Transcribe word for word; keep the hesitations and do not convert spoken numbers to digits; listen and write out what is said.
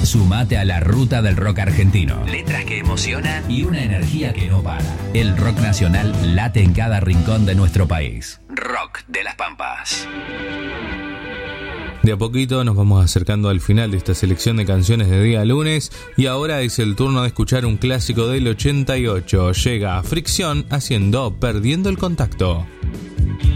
Sumate a la ruta del rock argentino. Letras que emocionan y una energía que no para. El rock nacional late en cada rincón de nuestro país. Rock de las Pampas. De a poquito nos vamos acercando al final de esta selección de canciones de día lunes y ahora es el turno de escuchar un clásico del ochenta y ocho. Llega Fricción haciendo Perdiendo el Contacto.